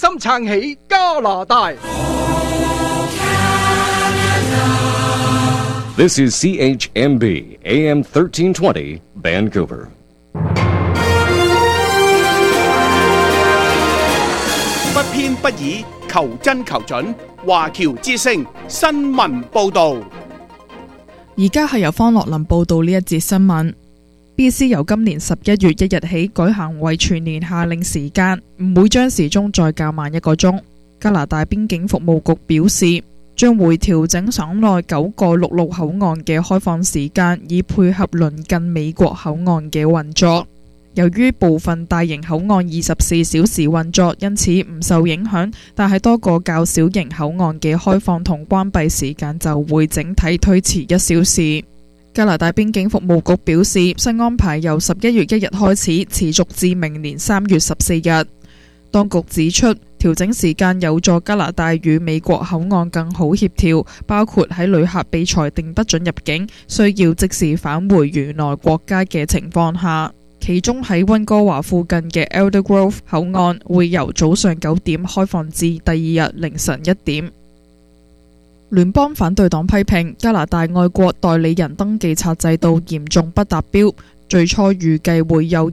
心撐起加拿大。 This is CHMB AM 1320 Vancouver. 不偏不倚，求真求準。華僑之聲新聞報導。 而家係由方樂林報道呢一節新聞。BC 由今年11月1日起改行為全年夏令時間，唔會將時鐘再較慢1個鐘。加拿大邊境服務局表示，將會調整省內9個陸路口岸嘅開放時間，以配合鄰近美國口岸嘅運作。由於部分大型口岸24小時運作，因此唔受影響，但係多個較小型口岸嘅開放同關閉時間就會整體推遲1小時。加拿大邊境服務局表示，新安排由11月1日開始，持續至明年3月14日。當局指出，調整時間有助加拿大與美國口岸更好協調，包括喺旅客被裁定不准入境，需要即時返回原來國家嘅情況下。其中喺溫哥華附近嘅 Elder Grove 口岸會由早上9點開放至第二日凌晨1點。聯邦反對黨批評加拿大外國代理人登記冊制度嚴重不達標，最初預計會有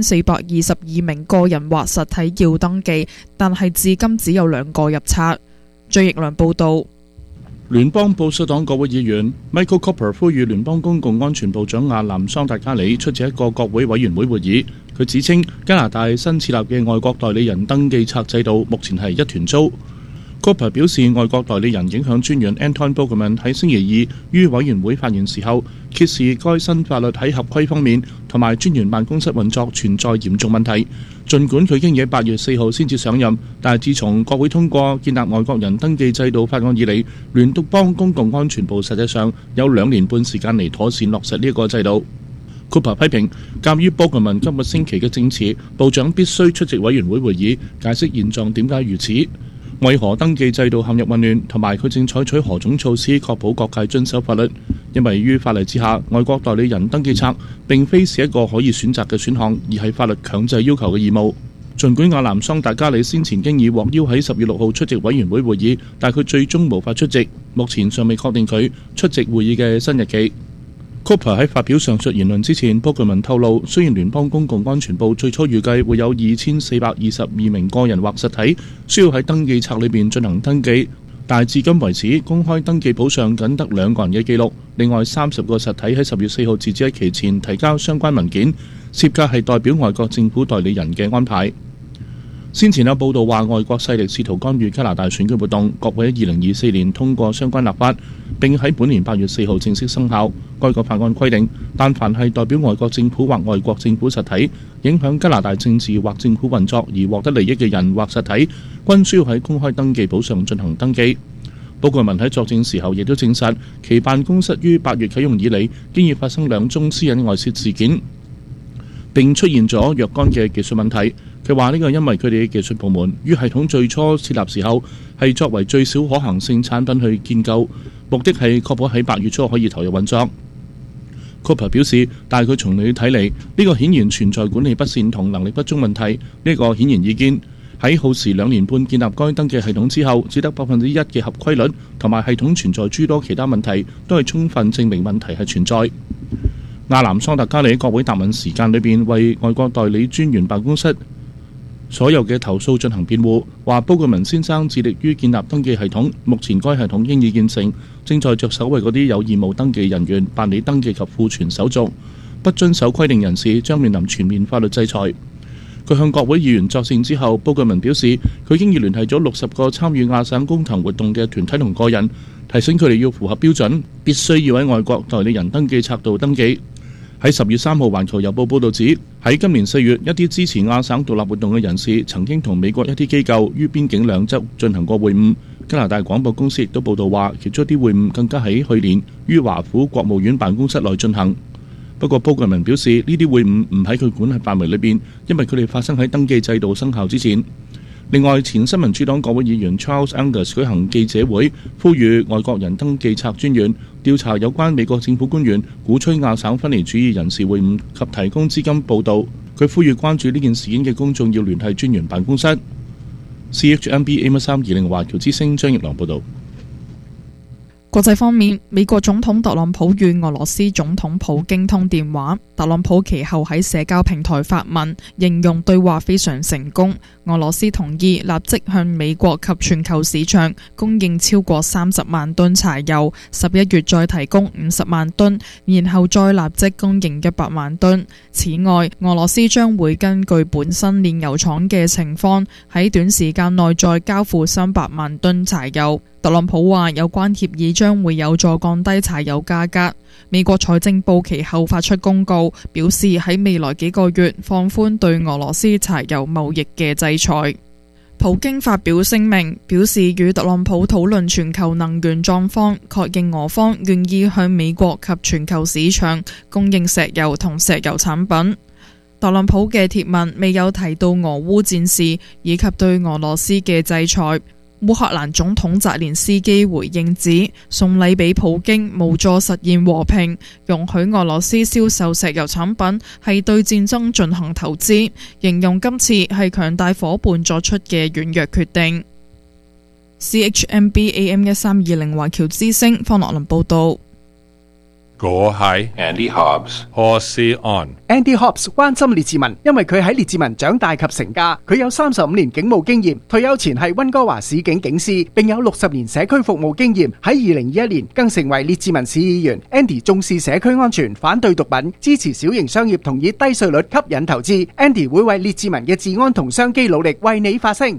2422名個人或實體要登記，但係至今只有2個入冊。張奕良報導。 聯邦保守黨國會議員 Michael Cooper 呼籲聯邦公共安全部長亞南桑達加里出席一個國會委員會會議。佢指稱加拿大新設立嘅外國代理人登記冊制度目前係一團糟。Cooper 表示，外國代理人影響專員 Anton Bogerman 喺星期二於委員會發言時候，揭示該新法律喺合規方面同埋專員辦公室運作存在嚴重問題。儘管佢經喺8月4號先至上任，但係自從國會通過建立外國人登記制度法案以嚟，聯邦公共安全部實際上有2年半時間嚟妥善落實呢個制度。Cooper 批評，鑑於 Bogerman 今個星期嘅證詞，部長必須出席委員會會議，解釋現狀點解如此。為何登記制度陷入混亂，同埋佢正採取何種措施確保各界遵守法律？因為於法例之下，外國代理人登記冊並非是一個可以選擇嘅選項，而係法律強制要求嘅義務。儘管亞南桑達加里先前經已獲邀喺10月6號出席委員會會議，但佢最終無法出席，目前尚未確定佢出席會議嘅新日期。Cooper 喺發表上述言論之前，Bogerman透露，雖然聯邦公共安全部最初預計會有2422名個人或實體需要喺登記冊裏邊進行登記，但至今為止公開登記簿上僅得2個人嘅記錄。另外30個實體喺10月4號截止日期前提交相關文件，涉及係代表外國政府代理人嘅安排。先前有報道話，外國勢力試圖干預加拿大選舉活動，國會喺2024年通過相關立法，並喺本年8月4號正式生效。該個法案規定，但凡係代表外國政府或外國政府實體，影響加拿大政治或政府運作而獲得利益嘅人或實體，均需要喺公開登記簿上進行登記。報告文喺作證時候亦都證實，其辦公室於8月啟用以嚟，經已發生2宗私隱外泄事件，並出現咗若干嘅技術問題。佢話呢個因為佢哋嘅技術部門於系統最初設立時候係作為最小可行性產品去建構，目的係確保喺8月初可以投入運作。Cooper 表示，但係佢從你睇嚟，呢個顯然存在管理不善同能力不足問題。呢個顯然意見喺耗時2年半建立該登記系統之後，只得1%嘅合規率，同埋系統存在諸多其他問題，都係充分證明問題係存在。亞南桑達加里喺國會答問時間裏邊為外國代理專員辦公室所有嘅投訴進行辯護，話Bogerman先生致力於建立登記系統，目前該系統應已建成，正在着手為嗰啲有義務登記人員辦理登記及庫存手續，不遵守規定人士將面臨全面法律制裁。佢向國會議員作證之後，Bogerman表示佢經已聯繫咗60個參與亞省公投活動嘅團體同個人，提醒佢哋要符合標準，必須要喺外國代理人登記冊度登記。喺10月3號，《環球郵報》報導指，喺今年4月，一啲支持亞省獨立活動嘅人士曾經同美國一啲機構於邊境兩側進行過會晤。加拿大廣播公司亦都報導話，其中一啲會晤更加喺去年於華府國務院辦公室內進行。不過Bogerman表示，呢啲會晤唔喺佢管轄範圍裏邊，因為佢哋發生喺登記制度生效之前。另外，前新民主黨國會議員 Charles Angus 舉行記者會，呼籲外國人登記冊專員調查有關美國政府官員鼓吹亞省分離主義人士會晤及提供資金報導。佢呼籲關注呢件事件嘅公眾要聯繫專員辦公室。 CHMB AM320華僑之聲張業良報導。 國際方面，美國總統特朗普與俄羅斯總統普京通電話，特朗普其後喺社交平台發文，形容對話非常成功。俄羅斯同意立即向美國及全球市場供應超過30萬噸柴油，11月再提供50萬噸，然後再立即供應100萬噸。此外，俄羅斯將會根據本身煉油廠嘅情況，喺短時間內再交付300萬噸柴油。特朗普話有關協議將會有助降低柴油價格。美國財政部其後發出公告，表示喺未來幾個月放寬對俄羅斯柴油貿易嘅制裁。普京發表聲明，表示與特朗普討論全球能源狀況，確認俄方願意向美國及全球市場供應石油同石油產品。特朗普嘅貼文未有提到俄烏戰事以及對俄羅斯嘅制裁。烏克蘭總統澤連斯基回應指，送禮俾普京無助實現和平，容許俄羅斯銷售石油產品係對戰爭進行投資，形容今次係強大夥伴作出嘅軟弱決定。CHMB AM1320華僑之聲方樂林報道。 我係 Andy Hobbs， 何士安。 Andy Hobbs 關心列治文，因為佢喺列治文長大及成家。佢有35年警務經驗，退休前係溫哥華市警警司，並有60年社區服務經驗。喺2021年更成為列治文市議員。Andy 重視社區安全，反對毒品，支持小型商業同以低稅率吸引投資。Andy 會為列治文嘅治安同商機努力，為你發聲。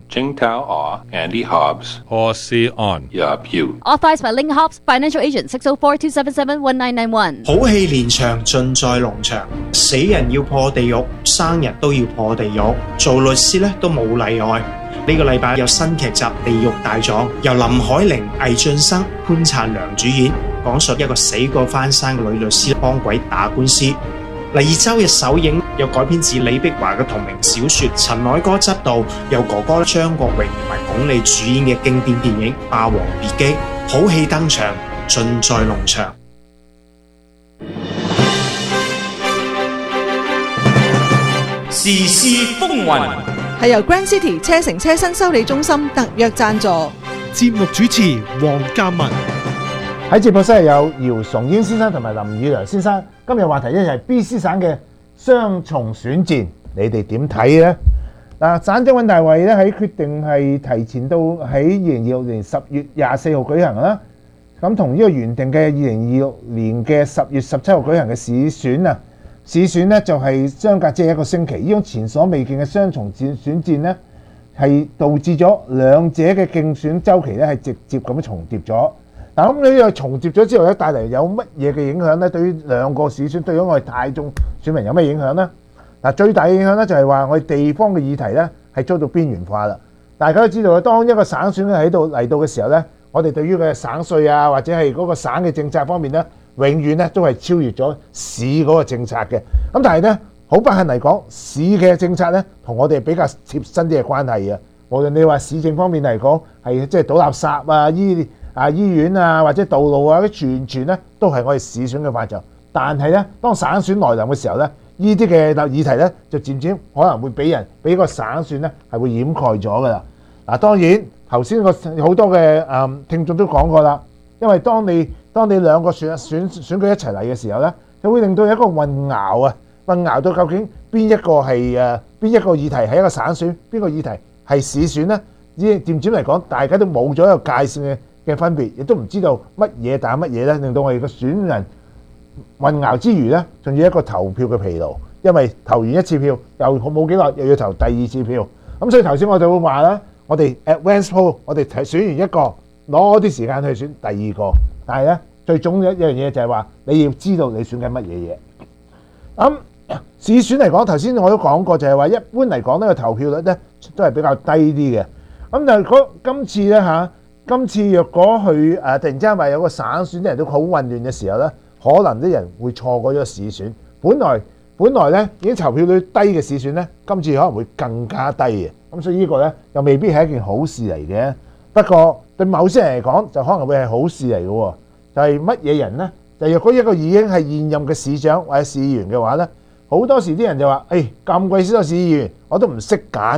Andy Hobbs， 何士安。 Authorized by Ling Hobbs, Financial Agent 604-277-1991。 好戲連場，盡在農場。死人要破地獄，生人都要破地獄。做律師咧都冇例外。呢個禮拜有新劇集《地獄大狀》，由林海玲、魏俊生、潘燦良主演，講述一個死過翻生嘅女律師幫鬼打官司。第二周嘅首映又改編自李碧華嘅同名小說，陳凱歌執導，由哥哥張國榮同埋鞏俐主演嘅經典電影《霸王別姬》，好戲登場，盡在農場。 時事風雲係由 Grand City 車城車身修理中心特約贊助。 節目主持黃嘉文。 喺節目室有姚崇英先生同埋林宇良先生。今日話題一係 BC 省嘅雙重選戰，你哋點睇呢？省長尹大衛咧喺決定係提前到喺2026年10月24號舉行啦。咁同呢個原定嘅2026年嘅10月17號舉行嘅市選啊。市選呢就係相隔只係一個星期，呢種前所未見嘅雙重選戰呢，係導致咗兩者嘅競選週期呢係直接咁重疊咗。嗱，咁呢個重疊咗之後咧，帶嚟有乜嘢嘅影響呢？對於兩個市選，對於我哋大眾選民有咩影響呢？嗱，最大嘅影響呢就係話我哋地方嘅議題呢係遭到邊緣化啦。大家都知道，當一個省選喺度嚟到嘅時候呢，我哋對於嘅省稅啊，或者係嗰個省嘅政策方面呢，永遠咧都係超越咗市嗰個政策嘅，咁但係咧好不幸嚟講，市嘅政策咧同我哋比較貼身啲嘅關係啊。無論你話市政方面嚟講，係即係倒垃圾啊、醫院啊或者道路啊，全咧都係我哋市選嘅範疇。但係咧，當省選來臨嘅時候咧，呢啲嘅議題咧就漸漸可能會俾個省選咧係會掩蓋咗噶啦。嗱，當然頭先好多嘅聽眾都講過啦，因為當你兩個選舉一齊嚟嘅時候咧，就會令到有一個混淆啊，混淆到究竟邊一個議題係一個省選，邊個議題係市選咧？漸漸嚟講，大家都冇咗一個界線嘅分別，亦都唔知道乜嘢打乜嘢咧，令到我哋嘅選人混淆之餘咧，仲要一個投票嘅疲勞，因為投完一次票又冇幾耐又要投第二次票，咁所以頭先我就會話啦，我哋 advance poll 我哋選完一個，攞啲時間去選第二個。但係咧，最重要一樣嘢就係話，你要知道你選緊乜嘢嘢。市選嚟講，頭先我都講過，就係話一般嚟講呢個投票率咧都係比較低啲嘅。咁但係今次若果佢突然之間話有個省選，啲人都好混亂嘅時候咧，可能啲人會錯過咗市選。本來咧已經投票率低嘅市選咧，今次可能會更加低嘅。咁所以呢個咧又未必係一件好事嚟嘅。不過對某些人嚟講，就可能會係好事嚟嘅喎。就係乜嘢人呢？就若果一個已經係現任嘅市長或者市議員嘅話呢，好多時啲人就話：咁貴少個市議員，我都唔識揀啦。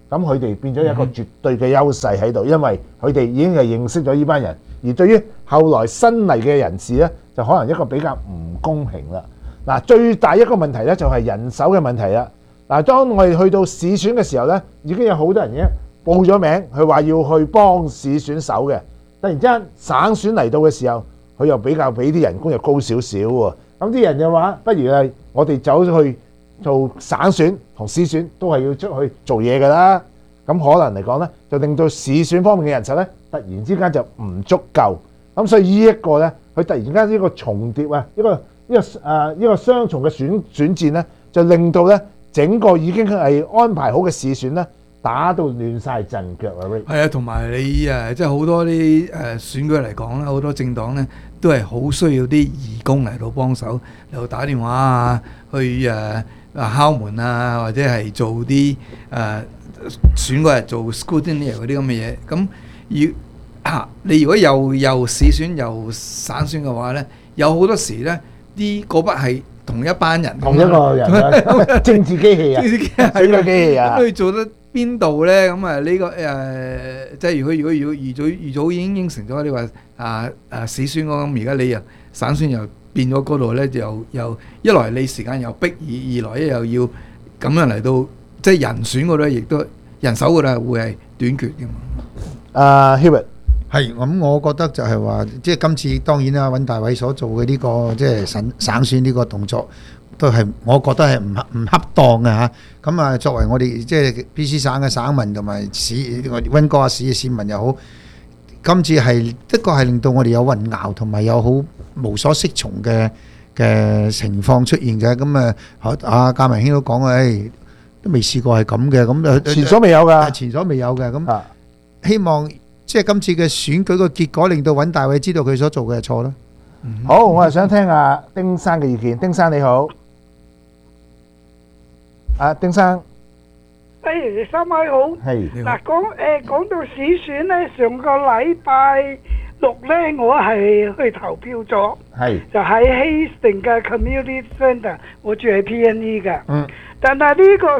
咁佢哋變咗一個絕對嘅優勢喺度，因為佢哋已經係認識咗呢班人，而對於後來新嚟嘅人士呢，就可能一個比較唔公平啦。嗱，最大一個問題呢，就係人手嘅問題啦。嗱，當我哋去到市選嘅時候呢，已經有好多人已經報咗名，佢話要去幫市選手嘅。突然之間省選嚟到嘅時候，佢又比較俾啲人工又高少少喎。咁啲人就話，不如係我哋走咗去做省選同市選，都係要出去做嘢㗎啦。咁可能嚟講呢，就令到市選方面嘅人手呢，突然之間就唔足夠。咁所以呢一個呢，佢突然間呢個重疊啊，一個雙重嘅選戰呢，就令到呢整個已經係安排好嘅市選呢，打到亂晒陣腳啊！ 係啊，同埋你即係好多啲選舉嚟講啦，好多政黨呢都係好需要啲義工嚟到幫手，嚟到打電話啊，去敲門啊，或者係做啲選嗰日做 scrutineer 嗰啲咁嘅嘢。咁你如果又市選又省選嘅話呢，有好多時呢啲嗰筆係同一班人， 同一個人啊，政治機器啊，選舉機器啊， 咁佢做得邊度咧？咁啊呢個即係如果預早已經應承咗，你話市選咁，而家你又省選又變咗嗰度咧，又一來你時間又逼，二來又要咁樣嚟到，即係人選嗰度亦都人手嗰度會係短缺嘅嘛。 Hubert 係咁，我覺得就係話，即係今次當然啦，尹大偉所做嘅呢個即係省選呢個動作，都係我覺得係唔恰當嘅嚇。咁啊，作為我哋即係 BC 省嘅省民同埋溫哥華市嘅市民又好，今次係的確係令到我哋有混淆同埋有好無所適從嘅情況出現嘅。咁阿鑑文兄都講誒，都未試過係咁嘅，咁前所未有㗎， 前所未有嘅。咁希望即係今次嘅選舉個結果，令到尹大偉知道佢所做嘅係錯啦。 好，我係想聽下丁生嘅意見。丁生你好，丁生， 三位好。 係嗱，講到市選咧，上個禮拜六咧，我係去投票咗， 係就喺 Hastings 嘅 Community Centre， 我住喺 PNE 嘅。 嗯。 但係呢個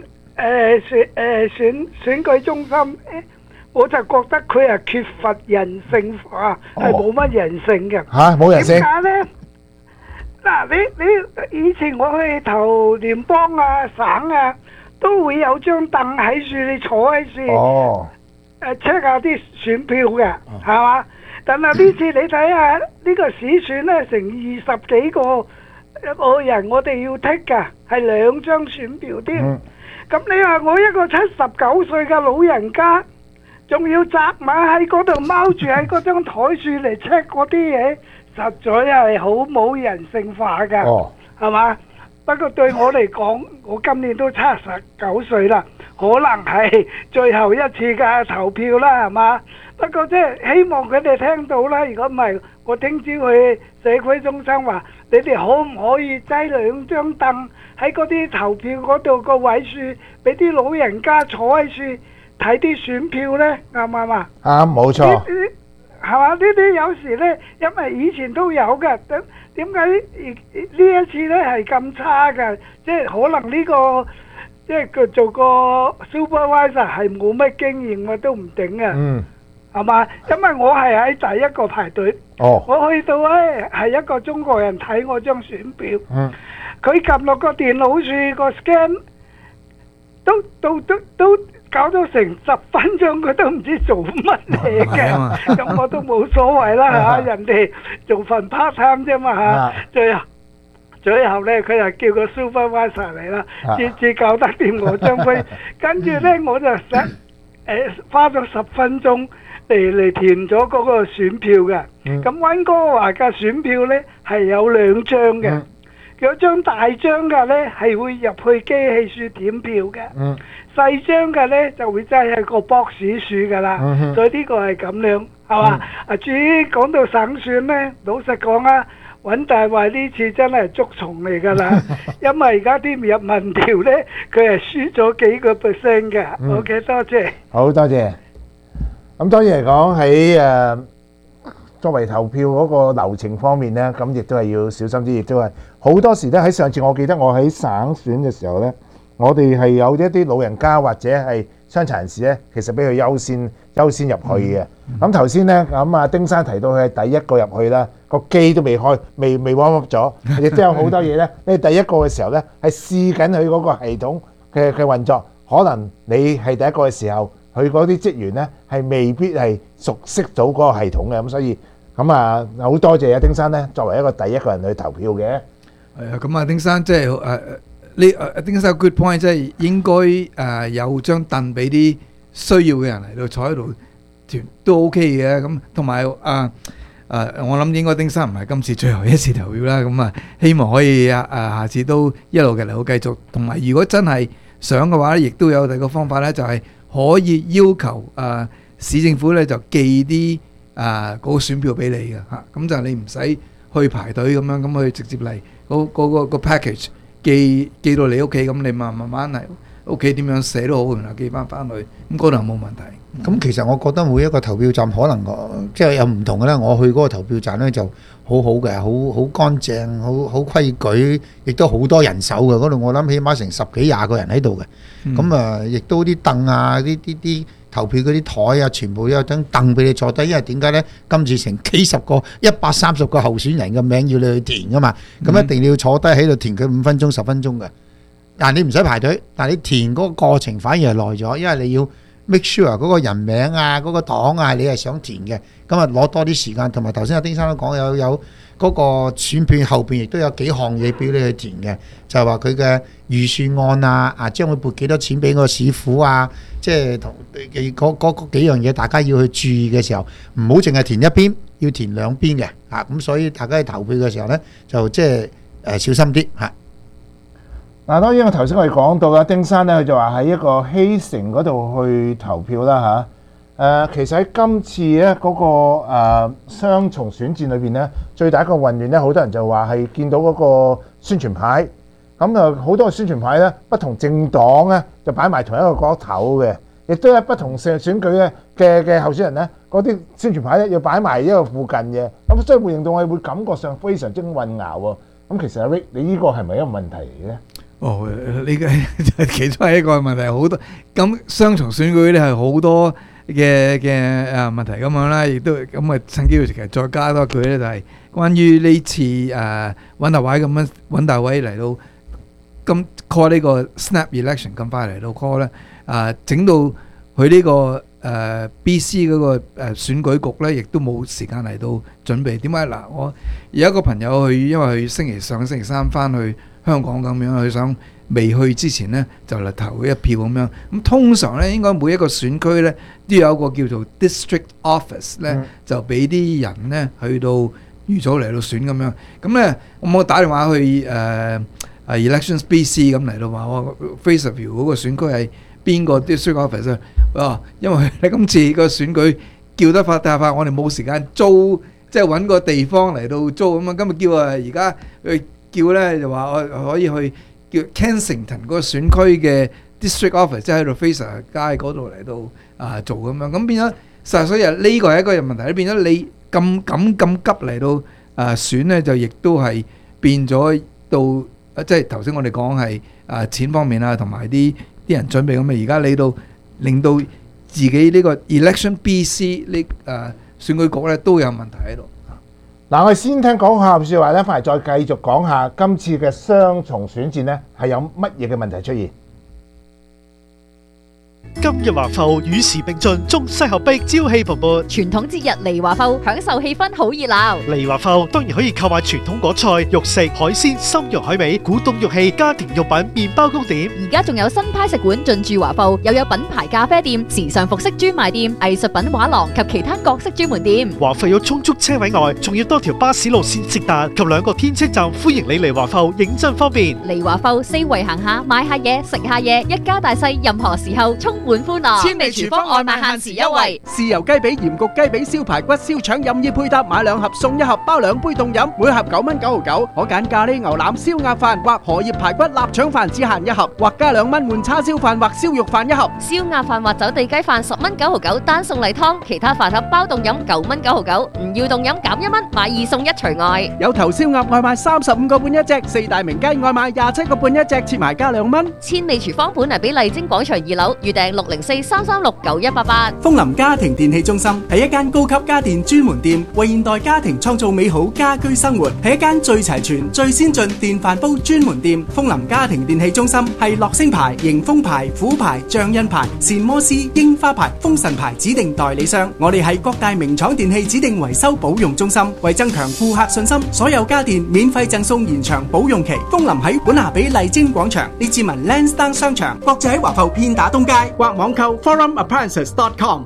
選舉中心，我就覺得佢係缺乏人性化，係冇乜人性嘅。 嚇，冇人性。 點解咧？嗱，你以前我去投聯邦啊、省啊，都會有張凳喺處，你坐喺處。 哦。 check 下啲選票嘅，係嘛？但係呢次你睇下呢個市選咧，成20幾個人，我哋要剔㗎，係2張選票添。咁你話我一個79歲嘅老人家，仲要紮馬喺嗰度踎住喺嗰張台處嚟 check 嗰啲嘢，實在係好冇人性化㗎，係嘛？不過對我嚟講，我今年都79歲啦，可能係最後一次嘅投票啦，係嘛？不過即係希望佢哋聽到啦，如果唔係，我聽朝去社區中心話，你哋可唔可以擠2張凳喺嗰啲投票嗰度個位處，俾啲老人家坐喺處睇啲選票呢？啱唔啱啊？ 啱，冇錯。 係嘛？呢啲有時呢，因為以前都有嘅，點解呢一次呢係咁差嘅？即係可能呢個即係佢做個 supervisor 係冇乜經驗，我都唔定啊。 嗯。 係嘛？因為我係喺第一個排隊。 哦。 我去到呢係一個中國人睇我張選票。 嗯。 佢撳落個電腦處個 scan，都搞咗成10分鐘，佢都唔知做乜嘢嘅。咁我都冇所謂啦嚇，人哋做份 part time 啫嘛嚇。最後咧，佢就叫個 supervisor 嚟啦，至搞得掂我張飛。跟住咧，我就花咗10分鐘嚟填咗嗰個選票嘅。咁溫哥華嘅選票咧係有2張嘅。有張大張嘅咧係會入去機器處點票嘅，細張嘅咧就會擠喺個 box 處噶啦，所以呢個係咁樣，係嘛？至於講到省選咧，老實講啊，尹大偉呢次真係捉蟲嚟噶啦，因為而家啲入民調咧，佢係輸咗幾個%嘅。OK， 多謝。 好多謝。咁當然嚟講喺作為投票嗰個流程方面呢，咁亦都係要小心啲，亦都係好多時咧喺上次我記得我喺省選嘅時候呢，我哋係有一啲老人家或者係傷殘人士咧，其實俾佢優先入去嘅。咁頭先咧，咁啊丁生提到佢係第一個入去啦，個機都未開，未 warm up 咗，亦都有好多嘢咧。你第一個嘅時候咧，係試緊佢嗰個系統嘅運作，可能你係第一個嘅時候，佢嗰啲職員咧係未必係熟悉到嗰個系統嘅，咁所以咁啊好多謝阿丁生咧，作為一個第一個人去投票嘅。 係啊，咁啊丁生即係丁生 good point， 即係應該有張凳俾啲需要嘅人嚟到坐喺度團都 OK 嘅。咁同埋我諗應該丁生唔係今次最後一次投票啦。咁希望可以下次都一路嘅嚟到繼續。同埋如果真係想嘅話咧，亦都有第二個方法咧，就係可以要求市政府咧就寄啲嗰個選票俾你嘅嚇。咁就你唔使去排隊咁樣，咁去直接嚟嗰個 package。寄到你屋企，咁你慢慢嚟屋企點樣寫都好，然後寄翻去，咁嗰度冇問題。 咁其實我覺得每一個投票站可能即係有唔同嘅咧。我去嗰個投票站咧就好好嘅，好乾淨，好規矩，亦都好多人手嘅。嗰度我諗起碼成10幾20個人喺度嘅。咁亦都啲凳啊，啲投票嗰啲台啊，全部有張凳俾你坐低。因為點解咧？今次成幾十個130個候選人嘅名要你去填噶嘛，咁一定要坐低喺度填佢5分鐘10分鐘嘅。但你唔使排隊，但你填嗰個過程反而係耐咗，因為你要 make sure 嗰個人名啊、嗰個黨啊，你係想填嘅，咁啊攞多啲時間。同埋頭先阿丁生都講有嗰個選票後邊亦都有幾項嘢俾你去填嘅，就係話佢嘅預算案啊，將會撥幾多錢俾個市府啊，即係同嗰幾樣嘢，大家要去注意嘅時候，唔好淨係填一邊，要填兩邊嘅嚇。咁所以大家喺投票嘅時候咧，就即係小心啲嚇。 嗱，當然我頭先我哋講到啦，丁生咧佢就話喺一個希城嗰度去投票啦嚇。其實喺今次咧嗰個雙重選戰裏邊咧，最大一個混亂咧，好多人就話係見到嗰個宣傳牌，咁啊好多個宣傳牌咧，不同政黨咧就擺埋同一個角頭嘅，亦都係不同選舉咧嘅候選人咧，嗰啲宣傳牌咧要擺埋一個附近嘅，咁所以會令到我哋會感覺上非常之混淆喎。咁其實阿 Rick，你呢個係咪一個問題嚟嘅咧？ 哦，呢個其中係一個問題，好多咁雙重選舉咧係好多嘅問題咁樣啦，亦都咁啊趁機會其實再加多句咧，就係關於呢次揾大位咁樣揾大位嚟到咁 call 呢個 snap election 咁快嚟到 call 咧，整到佢呢個BC 嗰個選舉局咧，亦都冇時間嚟到準備。點解嗱？我有一個朋友去，因為佢上星期三翻去香港咁樣，佢想未去之前呢，就嚟投一票咁樣。咁通常呢，應該每一個選區呢，都有一個叫做 district office 呢，就俾啲人呢去到預早嚟到選咁樣。咁呢，我打電話去Elections BC 咁嚟到話我 Fraserville 嗰個選區係邊個 district office 啊？因為你今次個選舉叫得快，我哋冇時間租，即係揾個地方嚟到租咁啊。今日叫而家去叫咧，就話我可以去叫 Kensington 嗰個選區嘅 district office， 即係喺度 Fraser 街嗰度嚟到做咁樣。咁變咗所以呢個係一個問題。變咗你咁急嚟到選咧，就亦都係變咗到即係頭先我哋講係錢方面啊，同埋啲人準備咁啊。而家你到令到自己呢個 Election BC 呢選舉局咧都有問題喺度。 嗱，我哋先聽講下説話咧，翻嚟再繼續講下今次嘅雙重選戰咧，係有乜嘢嘅問題出現？ 今日華埠與時並進，中西合璧，朝氣蓬勃。 傳統節日嚟華埠，享受氣氛好熱鬧。 嚟華埠當然可以購買傳統果菜、肉食、海鮮、參茸海味、古董玉器、家庭用品、麵包糕點。 而家仲有新派食館進駐華埠，又有品牌咖啡店、時尚服飾專賣店、藝術品畫廊及其他各式專門店。 華埠有充足車位外，仲要多條巴士路線直達及2個天車站，歡迎你嚟華埠，認真方便。 嚟華埠四圍行下，買下嘢，食下嘢，一家大細任何時候充滿歡樂。千味廚房外賣限時優惠， 豉油雞髀、鹽焗雞髀、燒排骨、燒腸任意配搭，買2盒送1盒，包2杯凍飲，每盒9蚊9毫9。可揀咖喱牛腩、燒鴨飯或荷葉排骨臘腸飯只限1盒，或加2蚊換叉燒飯或燒肉飯1盒。 燒鴨飯或走地雞飯10蚊9毫9，單送例湯，其他飯盒包凍飲9蚊9毫9，唔要凍飲減1蚊，買2送1除外。 有頭燒鴨外賣35個半一隻，4大名雞外賣27個半一隻，切埋加2蚊。 千味廚房本嚟俾麗晶廣場2樓預訂訂604-336-9188。 楓林家庭電器中心係一間高級家電專門店，為現代家庭創造美好家居生活，係一間最齊全、最先進電飯煲專門店。楓林家庭電器中心係樂聲牌、迎風牌、虎牌、象印牌、善摩斯、櫻花牌、風神牌指定代理商。我哋係各大名廠電器指定維修保用中心，為增強顧客信心，所有家電免費贈送延長保用期。楓林喺本拿比麗晶廣場、列治文 Lansdowne 商場，國際喺華埠片打東街或網購 forumappliances.com。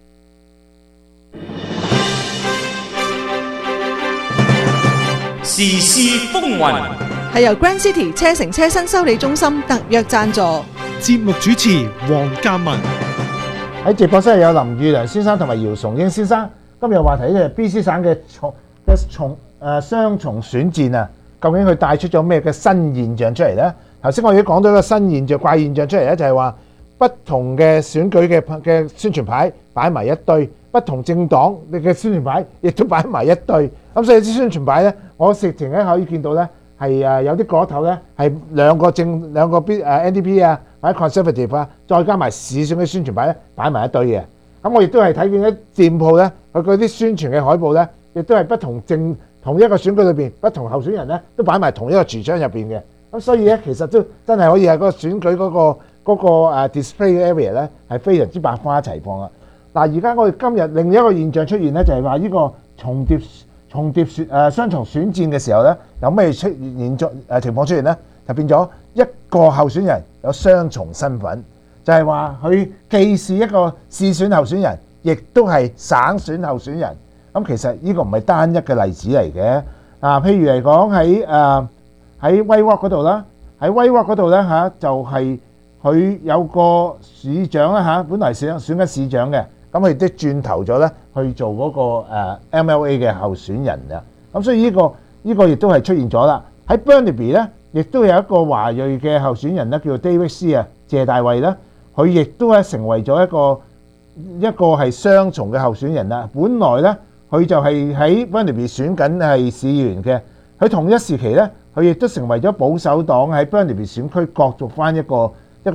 時事風雲係由 Grand City 車城車身修理中心特約贊助。 節目主持黃嘉文。 喺直播室有林宇良先生同埋姚崇英先生。今日話題咧係 BC 省嘅雙重選戰啊，究竟佢帶出咗咩嘅新現象出嚟呢？頭先我已經講到一個新現象、怪現象出嚟咧，就係話不同嘅選舉嘅宣傳牌擺埋一堆，不同政黨嘅宣傳牌亦都擺埋一堆。咁所以啲宣傳牌咧，我直情咧可以見到咧係有啲嗰頭咧係兩個NDP 啊或者 Conservative 啊，再加埋市選嘅宣傳牌咧擺埋一堆嘅。咁我亦都係睇見啲店鋪咧，佢嗰啲宣傳嘅海報咧，亦都係不同同一個選舉裏邊不同候選人咧都擺埋同一個櫥窗入邊嘅。咁所以咧，其實都真係可以喺嗰個選舉嗰個display area 咧係非常之百花齊放啊！嗱，而家我哋今日另一個現象出現咧，就係話呢個重疊雙重選戰嘅時候咧，有咩情況出現咧？就變咗一個候選人有雙重身份，就係話佢既是一個市選候選人，亦都係省選候選人。咁其實呢個唔係單一嘅例子嚟嘅。譬如嚟講喺威沃嗰度啦，喺威沃嗰度咧就係佢有個市長啦本來選緊市長嘅，咁佢都轉投咗咧去做嗰個MLA 嘅候選人啊。咁所以呢個亦都係出現咗啦。喺 Burnaby 咧，亦都有一個華裔嘅候選人咧，叫做 David C 啊，謝大衛啦，佢亦都係成為咗一個係雙重嘅候選人啦。本來咧佢就係喺 Burnaby 選緊係市議員嘅，佢同一時期咧，佢亦都成為咗保守黨喺 Burnaby 選區角逐翻一個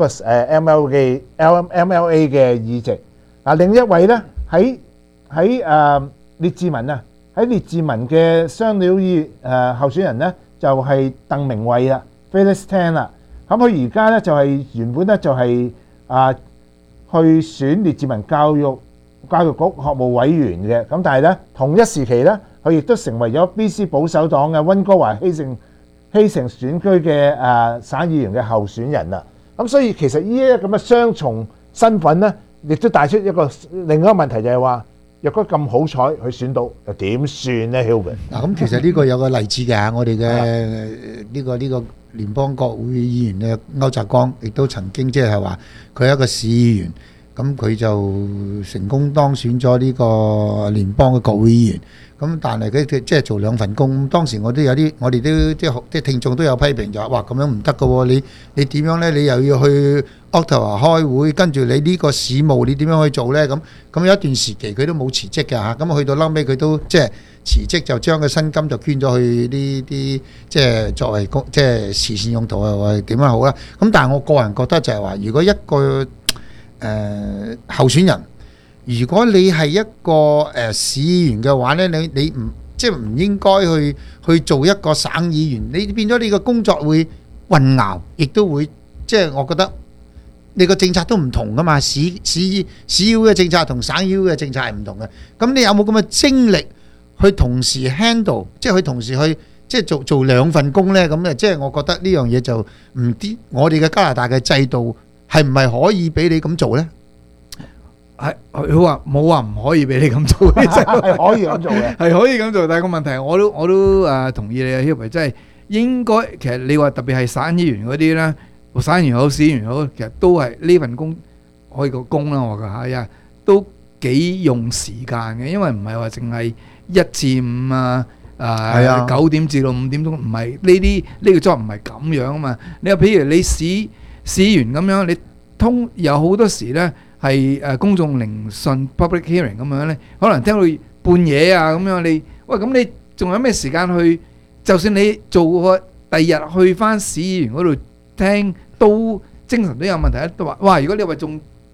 MLA 嘅議席。另一位咧喺列治文啊，喺列治文嘅雙料候選人咧就係鄧明慧啦 ，Phyllis Tan 啦。咁佢而家咧就係原本咧就係去選列治文教育局學務委員嘅，咁但係咧同一時期咧，佢亦都成為咗 BC 保守黨嘅溫哥華希城選區嘅省議員嘅候選人啦。咁所以其實呢一咁嘅雙重身份咧，亦都帶出另一個問題，就係話，若果咁好彩佢選到，又點算咧 ？Hilbert 嗱，咁其實呢個有個例子嘅，我哋嘅呢個聯邦國會議員嘅歐澤光，亦都曾經即係話佢係一個市議員。咁佢就成功當選咗呢個聯邦嘅國會議員，咁但係佢即係做兩份工。當時我哋都即係聽眾都有批評，就話：哇，咁樣唔得㗎喎！你點樣呢？你又要去 Ottawa 開會，跟住你呢個市務你點樣去做呢？咁有一段時期佢都冇辭職㗎嚇。咁去到後尾佢都即係辭職，就將個薪金就捐咗去呢啲即係作為即係慈善用途啊，或者點樣好啦。咁但係我個人覺得就係話，如果一個候選人，如果你係一個市議員嘅話呢，你唔即係唔應該去做一個省議員，你變咗你個工作會混淆，亦都會即係我覺得你個政策都唔同噶嘛，市議會嘅政策同省議會嘅政策係唔同嘅。咁你有冇咁嘅精力去同時 handle， 即係去同時去即係做兩份工呢？咁即係我覺得呢樣嘢就唔啲，我哋嘅加拿大嘅制度係唔係可以俾你咁做呢？ 佢話冇話唔可以俾你咁做，係可以咁做嘅， 係可以咁做。但係個問題，我都同意你啊，Hilbert，即係應該其實你話特別係省議員嗰啲咧，省議員好，市議員好，其實都係呢份工可以個工啦，我覺得都幾用時間嘅，因為唔係話淨係1至5啊，9點至到5點鐘，唔係呢個 job 唔係咁樣啊嘛。你話譬如你市議員咁樣，你有好多時咧。係公眾聆訊 public hearing 咁樣咧，可能聽到半夜啊咁樣，咁你仲有咩時間去？就算你做個第二日去翻市議員嗰度聽，都精神都有問題。都話哇，如果你話仲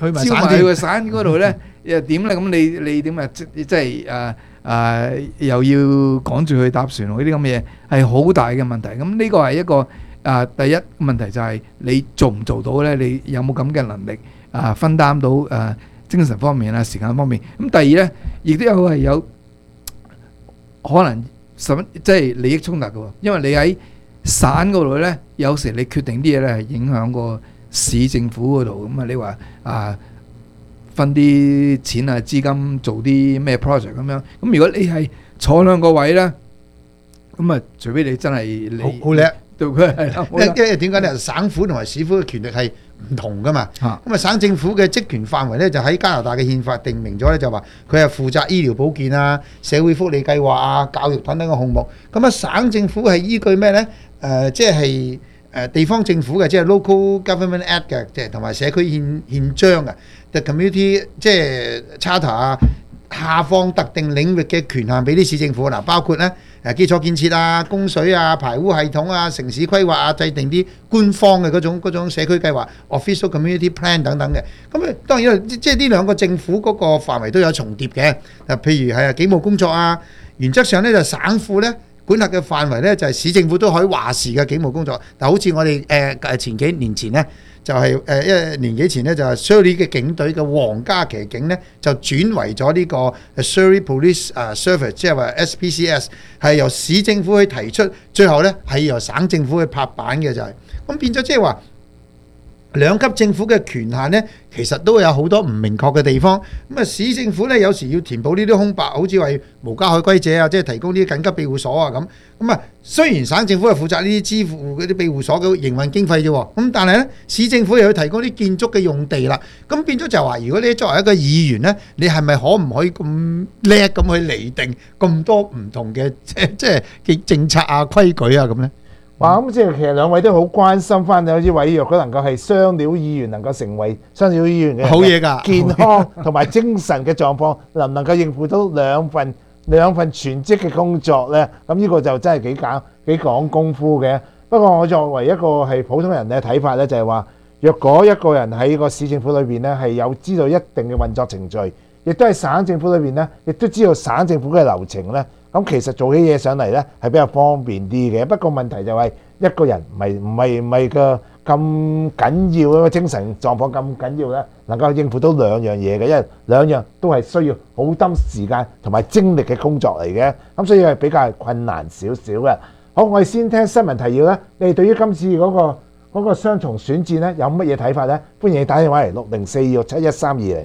埋去個省嗰度咧，又點咧？咁你點啊？即係又要趕住去搭船呢啲咁嘅嘢，係好大嘅問題。咁呢個係一個第一問題就係你做唔做到咧？你有冇咁嘅能力分擔到精神方面時間方面？咁第二咧，亦都有可能即係利益衝突嘅喎，因為你喺省嗰度咧，有時你決定啲嘢咧係影響個市政府嗰度。咁啊，你話分啲錢資金做啲咩 project 咁樣。咁如果你係坐兩個位咧，咁啊，除非你真係你好叻， 對佢係因為點解咧？省府同埋市府嘅權力係唔同噶嘛。咁省政府嘅職權範圍咧，就喺加拿大嘅憲法定明咗咧，就話佢係負責醫療保健社會福利計劃教育等等嘅項目。咁省政府係依據咩咧？即係地方政府嘅，即係 Local Government Act 嘅，即係同埋社區憲章嘅 The Community 即係 Charter 下放特定領域嘅權限俾啲市政府包括咧基礎建設供水排污系統城市規劃制定啲官方嘅嗰種社區計劃 Official Community Plan 等等嘅。咁當然即係呢兩個政府嗰個範圍都有重疊嘅。譬如係警務工作原則上咧就省府咧管轄嘅範圍咧就係市政府都可以話事嘅警務工作。但好似我哋前幾年前咧就係1年幾前咧就係 Surrey 嘅警隊嘅皇家騎警咧就轉為咗呢個 Surrey Police Service， 即係話 SPCS 係由市政府去提出，最後咧係由省政府去拍板嘅就係。咁變咗即係話兩級政府嘅權限咧，其實都有好多唔明確嘅地方。咁市政府咧有時要填補呢啲空白，好似為無家可歸者即係提供啲緊急庇護所咁。咁雖然省政府係負責呢啲支付嗰啲庇護所嘅營運經費啫，咁但係咧市政府又要提供啲建築嘅用地啦。咁變咗就話，如果你作為一個議員咧，你係咪可唔可以咁叻咁去釐定咁多唔同嘅即係嘅政策規矩咁咧？ 哇！咁即係其實兩位都好關心翻有啲位，若果能夠係雙料議員，能夠成為雙料議員嘅好嘢㗎， 健康同埋精神嘅狀況，能唔能夠應付到兩份全職嘅工作咧？咁呢個就真係幾講功夫嘅。不過我作為一個係普通人嘅睇法咧，就係話，若果一個人喺個市政府裏邊咧係有知道一定嘅運作程序，亦都係省政府裏邊咧，亦都知道省政府嘅流程咧。咁其實做起嘢上嚟咧係比較方便啲嘅，不過問題就係一個人唔係個咁緊要，個精神狀況咁緊要咧，能夠應付到兩樣嘢嘅，因為兩樣都係需要好多時間同埋精力嘅工作嚟嘅，咁所以係比較困難少少嘅。好，我哋先聽新聞提要咧，你哋對於今次嗰個雙重選戰咧有乜嘢睇法咧？歡迎你打電話嚟60426711320。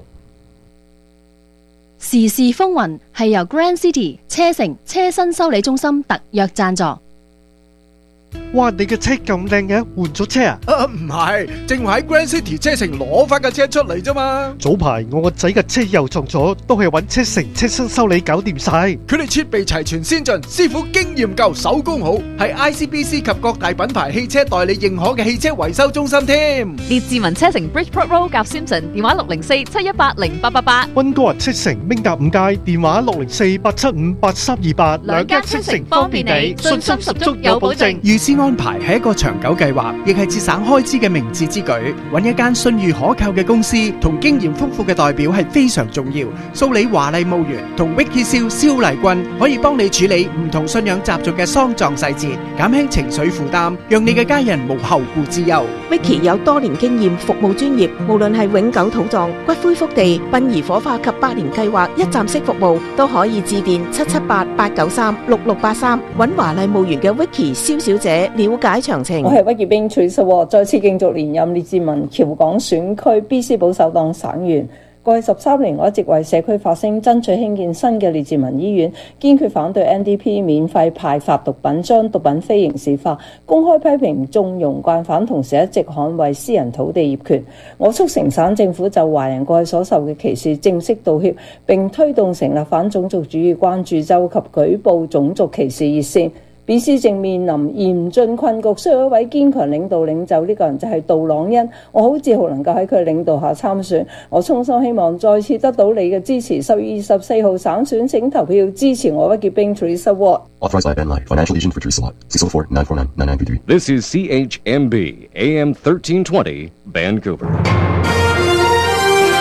時事風雲係由 Grand City 車城車身修理中心特約贊助。 哇！你嘅車咁靚嘅，換咗車啊？ 唔係，正話喺 Grand City 車城攞翻架車出嚟啫嘛。 早排我個仔嘅車又撞咗，都係揾車城車身修理搞掂晒。 佢哋設備齊全先進，師傅經驗夠，手工好，係 ICBC 及各大品牌汽車代理認可嘅汽車維修中心添。 列治文車城 Bridgeport Road 夾 Simpson， 電話604-718-0888。 溫哥華車城明達5街，電話604-875-8328。 兩家車城方便你，信心十足有保證。 預先安排係一個長久計劃，亦係節省開支嘅明智之舉。揾一間信譽可靠嘅公司同經驗豐富嘅代表係非常重要。蘇里華麗墓園同 Vicky 蕭麗君可以幫你處理唔同信仰習俗嘅喪葬細節，減輕情緒負擔，讓你嘅家人無後顧之憂。 Vicky 有多年經驗，服務專業，無論係永久土葬、骨灰福地、殯儀火化及百年計劃一站式服務，都可以致電778-893-6683，揾華麗墓園嘅 Vicky 蕭小姐了解詳情。 我係屈傑兵 Teresa， 再次競逐連任列治文僑港選區 BC 保守黨省員。過去13年，我一直為社區發聲，爭取興建新嘅列治文醫院，堅決反對 NDP 免費派發毒品，將毒品非刑事化，公開批評縱容慣犯，同時一直捍衛私人土地業權。我促成省政府就華人過去所受嘅歧視正式道歉，並推動成立反種族主義關注周及舉報種族歧視熱線。BC 正面臨嚴峻困局，需要一位堅強領袖，呢個人就係杜朗恩。我好自豪能夠喺佢領導下參選，我衷心希望再次得到你嘅支持。10月24號省選，請投票支持我屈傑兵 Teresa Ward。 Authorized by Ben Lai, financial agent for Teresa Watt, 604-949-9933. This is CHMB, AM 1320, Vancouver.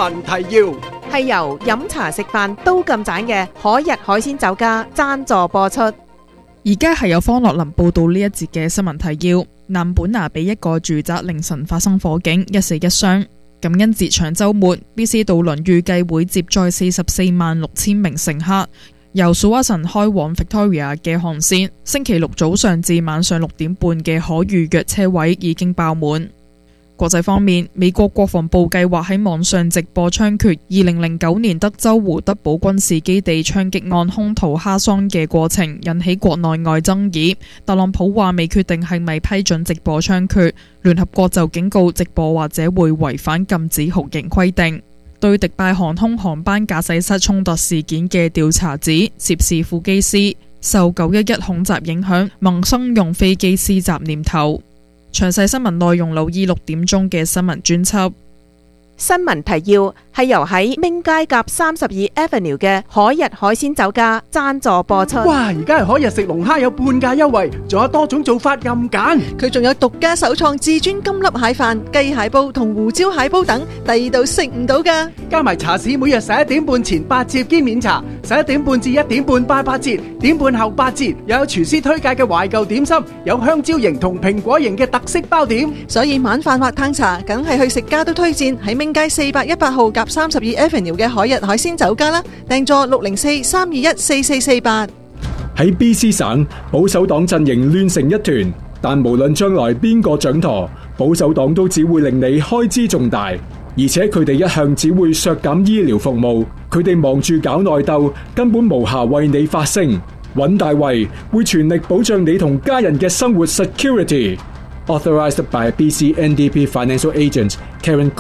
聞提要係由飲茶食飯都咁盞嘅海日海鮮酒家贊助播出。 而家係由方樂林報道呢一節嘅新聞提要。南本拿比一個住宅凌晨發生火警，一死一傷。感恩節長週末 ，BC 渡輪預計會接載446000名乘客，由蘇瓦臣開往 Victoria 嘅航線。星期六早上至晚上6點半嘅可預約車位已經爆滿。國際方面，美國國防部計劃喺網上直播槍決2009年德州胡德堡軍事基地槍擊案兇徒哈桑嘅過程，引起國內外爭議。特朗普話未決定係咪批准直播槍決，聯合國就警告直播或者會違反禁止酷刑規定。對迪拜航空航班駕駛室衝突事件嘅調查指，涉事副機師受911恐襲影響，萌生用飛機施襲念頭。詳細新聞內容留意6點鐘嘅新聞專輯。 新聞提要係由喺明街夾32 Avenue 嘅海日海鮮酒家贊助播出。 哇！而家係海日食龍蝦有半價優惠，仲有多種做法任揀。 佢仲有獨家首創至尊金粒蟹飯、雞蟹煲同胡椒蟹煲等，第二度食唔到㗎。 加埋茶市每日11點半前8折兼免茶，11點半至1點半8折，點半後8折。又有廚師推介嘅懷舊點心，有香蕉型同蘋果型嘅特色包點。 所以晚飯或嘆茶，梗係去食家都推薦喺明街418號夾32 Avenue 嘅海日海鮮酒家啦，訂座604-321-4448。 喺 BC 省，保守黨陣營亂成一團，但無論將來邊個掌舵，保守黨都只會令你開支重大，而且佢哋一向只會削減醫療服務，佢哋忙住搞內鬥，根本無暇為你發聲。尹大衛會全力保障你同家人嘅生活 security。Authorized by BC NDP Financial Agent Karen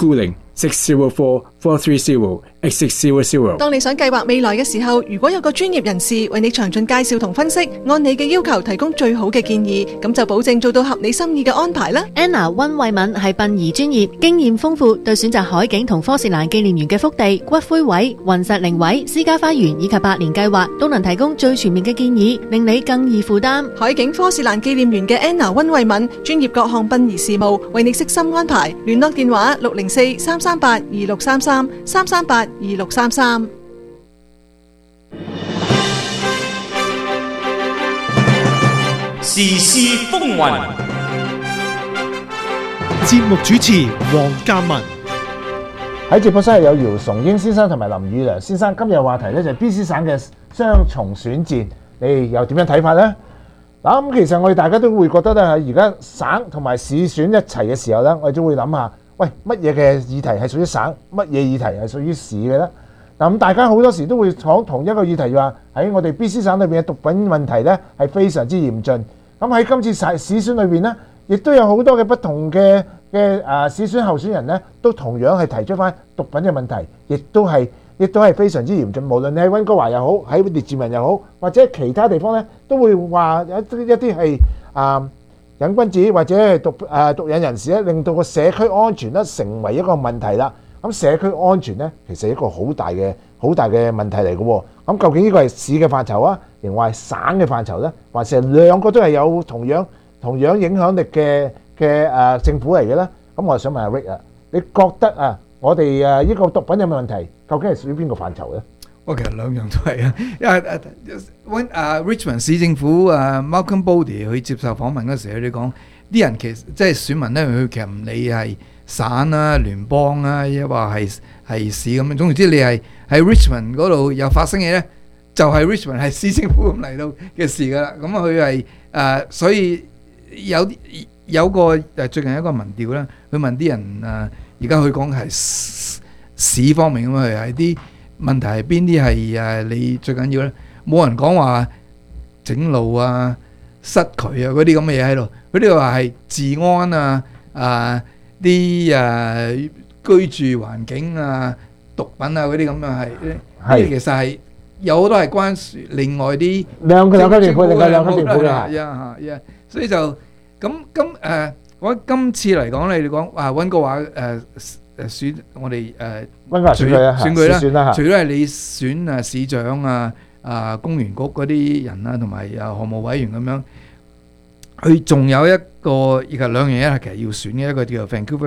Cooling。604-430-X600。 當你想計劃未來嘅時候，如果有個專業人士為你詳盡介紹同分析，按你嘅要求提供最好嘅建議，咁就保證做到合你心意嘅安排啦。 Anna 溫慧敏係殯儀專業，經驗豐富，對選擇海景同科士蘭紀念園嘅福地、骨灰位、雲石靈位、私家花園以及百年計劃，都能提供最全面嘅建議，令你更易負擔。 海景科士蘭紀念園嘅 Anna 溫慧敏，專業各項殯儀事務，為你悉心安排。聯絡電話604-338-2633，338-2633。 時事風雲， 節目主持黃嘉文。 喺直播室有姚崇英先生同埋林宇良先生。今日話題咧就係 BC 省嘅雙重選戰，你哋又點樣睇法呢？嗱，咁其實我哋大家都會覺得咧，而家省同埋市選一齊嘅時候咧，我哋都會諗下，喂，乜嘢嘅議題係屬於省，乜嘢議題係屬於市嘅咧？嗱，咁大家好多時都會講同一個議題，話喺我哋 BC 省裏邊嘅毒品問題咧係非常之嚴峻。咁喺今次市選裏邊咧，亦都有好多嘅不同嘅市選候選人咧，都同樣係提出翻毒品嘅問題，亦都係非常之嚴峻。無論你喺溫哥華又好，喺列治文又好，或者其他地方咧，都會話有一啲係癮君子或者係毒癮人士咧，令到個社區安全咧成為一個問題啦。咁社區安全咧，其實係一個好大嘅問題嚟嘅喎。咁究竟呢個係市嘅範疇啊，定話係省嘅範疇咧，還是兩個都係有同樣影響力嘅政府嚟嘅咧？咁我就想問阿 Rick 啊，你覺得我哋呢個毒品有冇問題，究竟係屬於邊個範疇咧？ 我其實兩樣都係啊，因為Richmond 市政府Malcolm Boddy 去接受訪問嗰時，佢哋講啲人其實即係選民咧，佢其實唔理係省啊、聯邦啊，抑或係市咁樣。總之你係喺 Richmond 嗰度有發生嘢咧，就係 Richmond 係市政府咁嚟到嘅事噶啦。咁佢係所以有個最近一個民調咧，佢問啲人而家佢講係市方面咁啊，係啲問題係邊啲係你最緊要咧？冇人講話整路啊、塞渠啊嗰啲咁嘅嘢喺度。佢哋話係治安啲居住環境毒品嗰啲咁樣係。其實係有好多係關另外啲兩級政府嘅。所以就咁我今次嚟講你哋講溫哥華選我哋溫哥華選舉啦，除咗係你選市長公園局嗰啲人同埋何務委員咁樣，佢仲有一個，而家兩樣嘢係其實要選嘅，一個叫做 Vancouver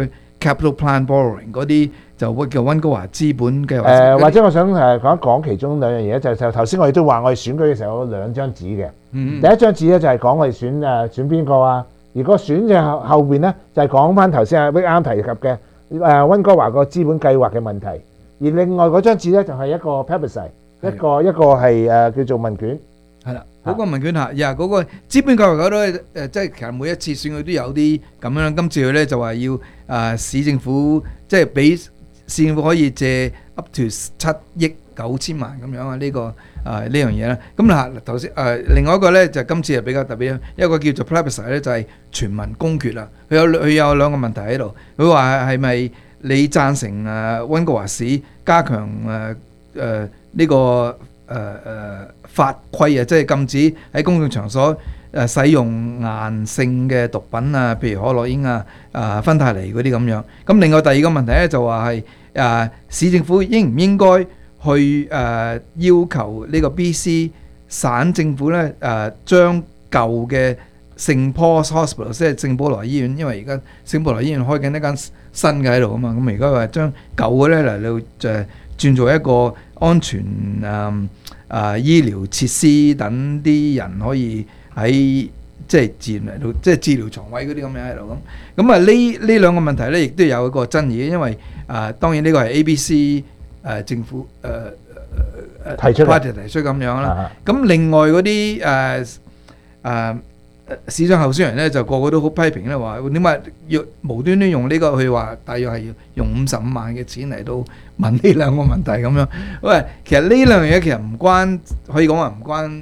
capital plan borrowing 嗰啲就會叫溫哥華資本計劃。 或者我想講一講其中兩樣嘢，就頭先我哋都話我哋選舉嘅時候有兩張紙嘅。第一張紙咧就係講我哋選邊個啊，而個選嘅後邊咧就係講翻頭先阿 Vic 啱提及嘅溫哥華個資本計劃嘅問題，而另外嗰張紙咧就係一個 plebiscite， 一個係叫做問卷。 係啦，嗰個問卷嚇，嗰個資本計劃嗰度即係其實每一次選舉都有啲咁樣。今次佢咧就話要市政府即係俾市政府可以借 up to 7億9千萬咁樣啊，呢樣嘢啦。咁嗱頭先另外一個咧就今次係比較特別，一個叫做 plebiscite 咧就係全民公決啦。佢有兩個問題喺度，佢話係咪你贊成溫哥華市加強呢個法規啊，即係禁止喺公共場所使用硬性嘅毒品啊，譬如可樂煙啊、芬太尼嗰啲咁樣。咁另外第二個問題咧就話係市政府應唔應該去要求呢個 BC 省政府咧將舊嘅聖 Paul's Hospital 即係聖保羅醫院，因為而家聖保羅醫院開緊一間新嘅喺度啊嘛，咁而家話將舊嘅咧嚟到轉做一個安全醫療設施，等啲人可以喺即係自然嚟到即係治療床位嗰啲咁樣喺度咁啊。呢兩個問題咧，亦都有一個爭議，因為當然呢個係 ABC 政府提出咁樣啦。咁另外嗰啲市長候選人咧，就個個都好批評咧，話點解要無端端用呢個？佢話大約係要用55萬嘅錢嚟到問呢兩個問題咁樣。喂，其實呢兩樣嘢其實唔關，可以講話唔關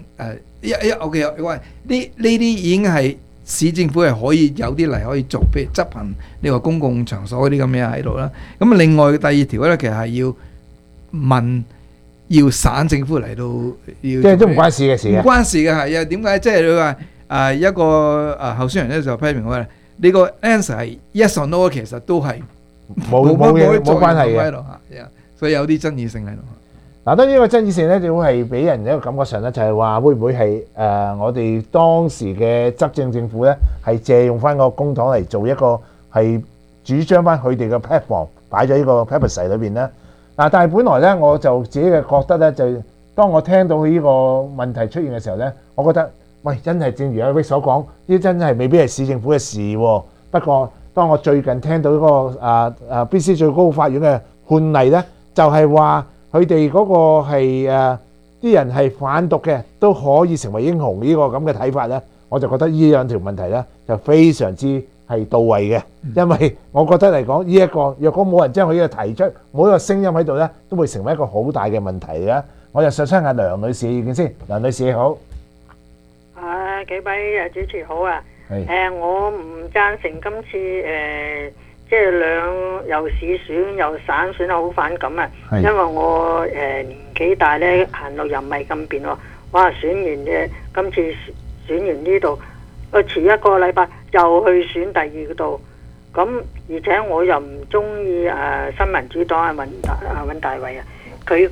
OK，喂，呢啲已經係市政府係可以有啲例可以做，譬如執行呢個公共場所嗰啲咁嘢喺度啦。咁另外第二條咧，其實係要省政府嚟到要，即係都唔關事嘅事嘅，唔關事嘅係啊？點解？即係你話。一個候選人咧就批評我話：呢個 answer 係 yes or no， 其實都係冇關係嘅，所以有啲爭議性喺度。 嗱，當然呢個爭議性咧，就會係俾人一個感覺上咧，就係話會唔會係我哋當時嘅執政政府咧，係借用翻個公帑嚟做一個係主張翻佢哋嘅 platform 擺咗呢個 plebiscite 裏邊咧。嗱，但係本來咧我就自己嘅覺得咧，就當我聽到呢個問題出現嘅時候咧，我覺得。喂，真係正如阿 Vic 所講，呢啲真係未必係市政府嘅事喎。不過，當我最近聽到嗰個BC 最高法院嘅判例咧，就係話佢哋嗰個係啲人係販毒嘅都可以成為英雄呢個咁嘅睇法咧，我就覺得呢兩條問題咧就非常之係到位嘅。因為我覺得嚟講，呢一個若果冇人將佢呢個提出，冇一個聲音喺度咧，都會成為一個好大嘅問題嘅。我就想聽下梁女士嘅意見先。梁女士你好。 幾位主持好啊！我唔贊成今次即係又市選又省選得好反感啊！因為我年紀大咧，行路又唔係咁便喎。哇！選完嘅今次選完呢度，我遲一個禮拜又去選第二度，咁而且我又唔中意新民主黨尹大偉啊！佢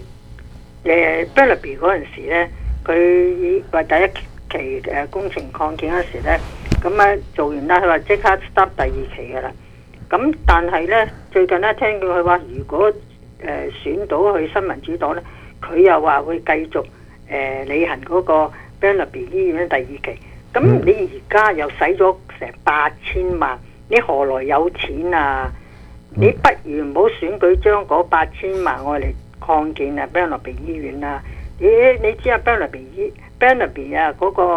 Burnaby 嗰陣時咧，佢話第一期工程擴建嗰時咧，咁咧做完啦，佢話即刻 start 第二期嘅啦。咁但係咧最近咧聽見佢話，如果選到去新民主黨咧，佢又話會繼續履行嗰個 Burnaby 醫院第二期。咁你而家又使咗成8000萬，你何來有錢啊？你不如唔好選舉將嗰8000萬愛嚟擴建Burnaby 醫院啊！你知啊Burnaby 啊嗰個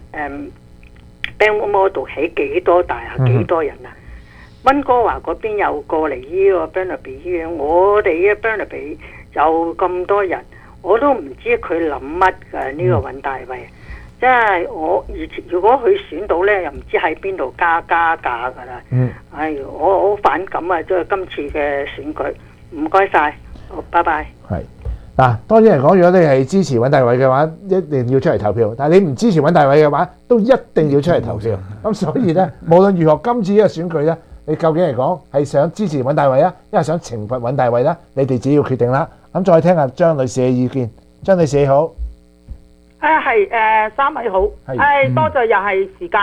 Belmore 起幾多大廈幾多人啊？溫哥華嗰邊又過嚟呢個 Burnaby 醫院，我哋嘅 Burnaby 有咁多人，我都唔知佢諗乜㗎呢個尹大偉。即係我如果佢選到咧，又唔知喺邊度加價㗎啦。我好反感啊！即係今次嘅選舉，唔該晒，好，拜拜。係。 嗱，當然嚟講，如果你係支持尹大偉嘅話，一定要出嚟投票；但係你唔支持尹大偉嘅話，都一定要出嚟投票。咁所以咧，無論如何，今次呢個選舉咧，你究竟嚟講係想支持尹大偉啊，因為想懲罰尹大偉咧，你哋自己要決定啦。咁再聽下張女士嘅意見。張女士你好。 係三位好。多謝又係時間。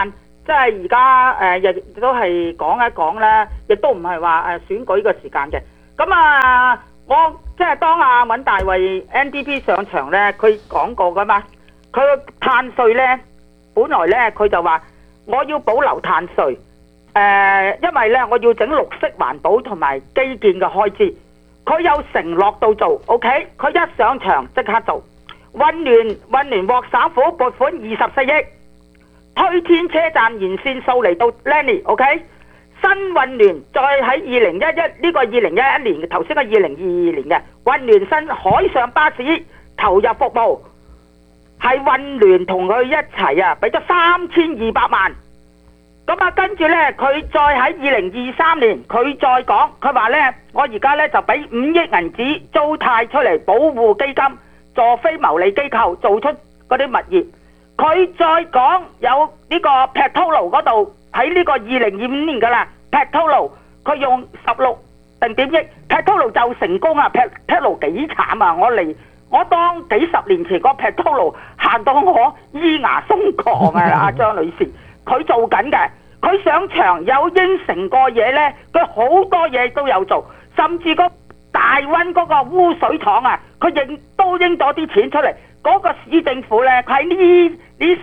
即係而家亦都係講一講咧，亦都唔係話選舉嘅時間嘅。咁我即係當尹大衛 NDP 上場咧，佢講過噶嘛，佢個碳稅咧，本來咧佢就話我要保留碳稅，因為咧我要整綠色環保同埋基建嘅開支，佢有承諾到做 ，OK， 佢一上場即刻做。運聯獲省府撥款24億，推天車站沿線數嚟到 Lenny，OK， 新運聯再喺2011呢個2011年，頭先個2022年嘅運聯新海上巴士投入服務，係運聯同佢一齊啊，俾咗3200萬。咁跟住呢，佢再喺2023年，佢再講，佢話呢，我而家呢就俾5億銀紙租貸出嚟保護基金。助非牟利機構做出嗰啲物業，佢再講有呢個 Petrol 嗰度喺呢個2025年噶啦 ，Petrol 佢用16點億 ，Petrol 就成功啊 ！Petrol 幾慘啊！我當幾十年前個 Petrol 行到我咿牙鬆槓啊！阿張女士，佢做緊嘅，佢上場有應承過嘢呢，佢好多嘢都有做，甚至個大溫嗰個污水廠啊，佢亦都應咗啲錢出嚟。嗰個市政府呢，喺呢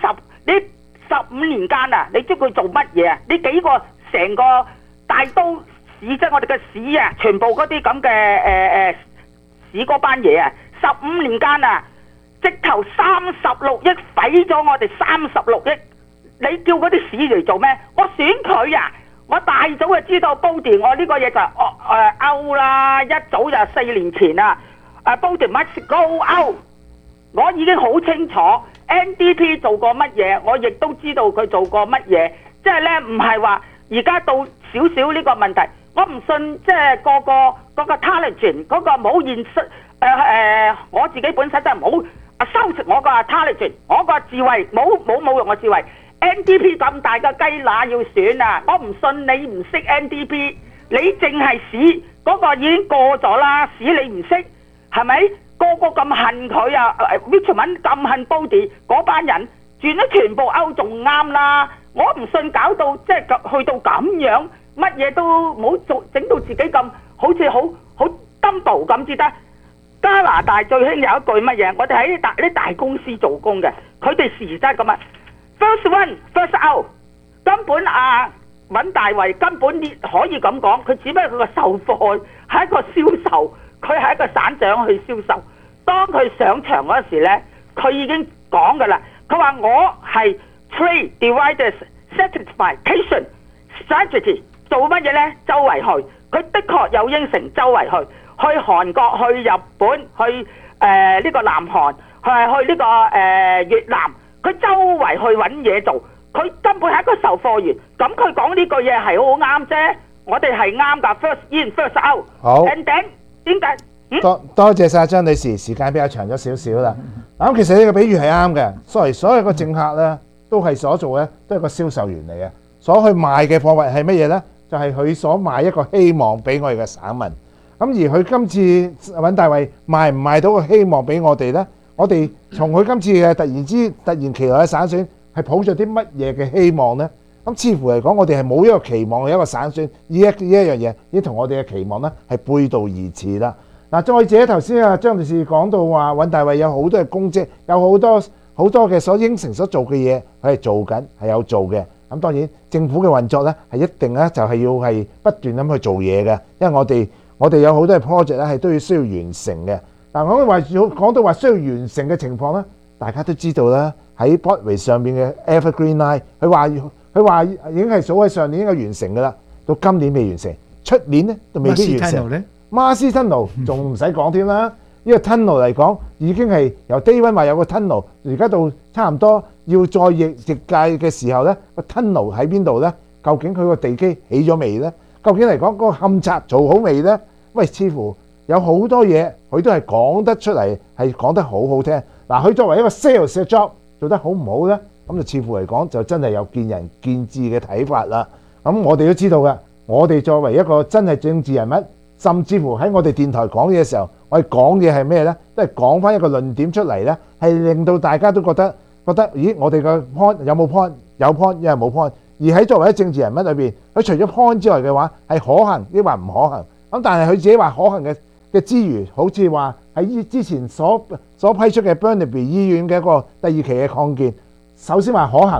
15年間啊，你知佢做乜嘢啊？呢幾個成個大都市，即係我哋嘅市啊，全部嗰啲咁嘅市嗰班嘢啊，15年間啊，直頭36億毀咗我哋36億。你叫嗰啲市嚟做咩？我選佢啊！我大早就知道煲電，我呢個嘢就out啦，一早就4年前啦。煲電 must go out， 我已經好清楚 NDP 做過乜嘢，我亦都知道佢做過乜嘢。即係咧，唔係話而家到少少呢個問題，我唔信即係個 intelligence 嗰個冇現實我自己本身真係冇收拾我個 intelligence， 我個智慧冇用我智慧。NDP 咁大嘅雞乸要選啊！我唔信你唔識 NDP， 你淨係市嗰個已經過咗啦，市你唔識係咪？個個咁恨佢啊 ！Richmond 咁恨 Body 嗰班人轉咗全部歐仲啱啦！我唔信搞到即係去到咁樣，乜嘢都冇做，整到自己咁好似好 dumble 咁至得。加拿大最興有一句乜嘢？我哋喺啲大公司做工嘅，佢哋時真係咁啊！ First one, first out， 根本尹大衛根本可以咁講，佢只不過個售貨係一個銷售，佢係一個省長去銷售。當佢上場嗰時呢，佢已經講㗎啦，佢話我係 trade dividers satisfaction strategy， 做乜嘢呢？周圍去，佢的確有應承周圍去韓國、去日本、去呢個南韓，去呢個越南。佢周圍去揾嘢做，佢根本係一個售貨員。咁佢講呢句嘢係好啱啫，我哋係啱㗎。First in, first out。好。And then 點解？ 多謝晒張女士，時間比較長咗少少啦。咁其實呢個比喻係啱嘅，所有個政客咧都係所做嘅，都係個銷售員嚟嘅。所去賣嘅貨物係乜嘢咧？就係佢所賣一個希望俾我哋嘅省民。咁而佢今次尹大衛賣唔賣到個希望俾我哋咧？我哋從佢今次嘅突然其來嘅省選係抱著啲乜嘢嘅希望呢？咁似乎嚟講，我哋係冇一個期望嘅一個省選，呢一樣嘢已經同我哋嘅期望呢係背道而馳啦。嗱，再者頭先啊張女士講到話，尹大衛有好多嘅公職，有好多嘅所應承所做嘅嘢，佢係做緊，係有做嘅。咁當然政府嘅運作呢係一定呢就係要係不斷咁去做嘢嘅，因為我哋有好多嘅 project 咧係都要需要完成嘅。嗱，講到話需要完成嘅情況咧，大家都知道啦。喺 Broadway 上面嘅 Evergreen Line， 佢話已經係早喺上年應該完成㗎啦，到今年未完成，出年咧都未必完成。馬斯吞路仲唔使講添啦，呢個 tunnel 嚟講已經係由 Day One 話有個 tunnel， 而家到差唔多要再逆界嘅時候咧，個 tunnel 喺邊度咧？究竟佢個地基起咗未咧？究竟嚟講嗰個勘察做好未咧？喂，似乎有好多嘢，佢都係講得出嚟，係講得好好聽。嗱，佢作為一個 sales 嘅 job 做得好唔好呢？咁就似乎嚟講就真係有見仁見智嘅睇法啦。咁我哋都知道嘅，我哋作為一個真係政治人物，甚至乎喺我哋電台講嘢嘅時候，我哋講嘢係咩呢？都係講翻一個論點出嚟呢，係令到大家都覺得，咦，我哋個 point 有冇 point？有 point，因為冇 point， 而喺作為一政治人物裏邊，佢除咗 point 之外嘅話，係可行抑或唔可行？咁但係佢自己話可行嘅之餘，好似話喺之前所批出嘅 Burnaby 醫院嘅一個第2期嘅擴建，首先話可行，